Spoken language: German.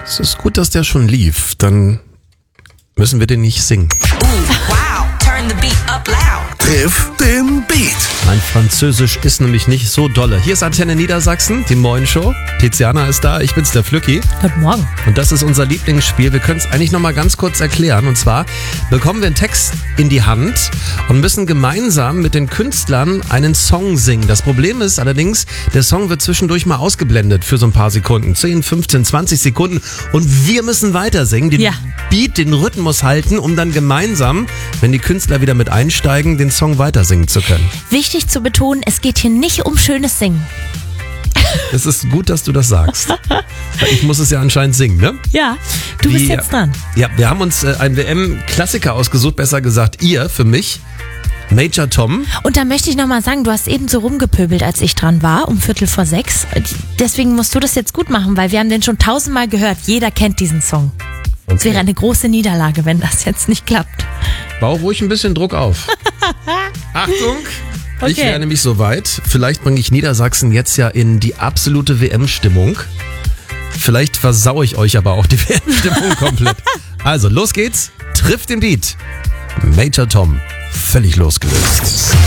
Es ist gut, dass der schon lief. Dann müssen wir den nicht singen. Wow, turn the beat up loud. Triff den Beat. Mein Französisch ist nämlich nicht so dolle. Hier ist Antenne Niedersachsen, die Moin-Show. Tiziana ist da, ich bin's, der Flücki. Guten Morgen. Und das ist unser Lieblingsspiel. Wir können es eigentlich nochmal ganz kurz erklären. Und zwar bekommen wir einen Text in die Hand und müssen gemeinsam mit den Künstlern einen Song singen. Das Problem ist allerdings, der Song wird zwischendurch mal ausgeblendet für so ein paar Sekunden. 10, 15, 20 Sekunden. Und wir müssen weiter singen, den Beat, den Rhythmus halten, um dann gemeinsam, wenn die Künstler wieder mit einsteigen, den Song weiter singen zu können. Wichtig zu betonen, es geht hier nicht um schönes Singen. Es ist gut, dass du das sagst. Weil ich muss es ja anscheinend singen, ne? Ja, du bist jetzt dran. Ja, wir haben uns einen WM-Klassiker ausgesucht, besser gesagt ihr, für mich. Major Tom. Und da möchte ich nochmal sagen, du hast eben so rumgepöbelt, als ich dran war, um 5:45. Deswegen musst du das jetzt gut machen, weil wir haben den schon 1000-mal gehört. Jeder kennt diesen Song. Es wäre eine große Niederlage, wenn das jetzt nicht klappt. Bau ruhig ein bisschen Druck auf. Achtung! Okay. Ich wäre nämlich soweit. Vielleicht bringe ich Niedersachsen jetzt ja in die absolute WM-Stimmung. Vielleicht versaue ich euch aber auch die WM-Stimmung komplett. Also, los geht's. Trifft den Beat. Major Tom. Völlig losgelöst.